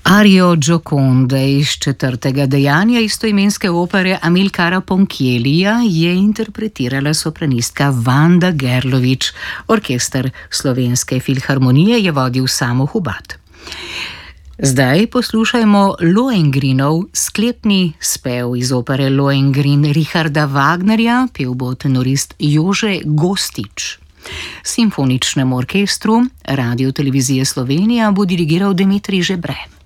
Arijo Gioconde iz četrtega dejanja istoimenske opere Amilcara Ponchiellija je interpretirala sopranistka Vanda Gerlovič. Orkester Slovenske filharmonije je vodil Samo Hubad. Zdaj poslušajmo Lohengrinov sklepni spev iz opere Lohengrin Richarda Wagnerja, pel bo tenorist Jože Gostič. Simfoničnemu orkestru Radio Televizije Slovenija bo dirigiral Dimitrij Žebre.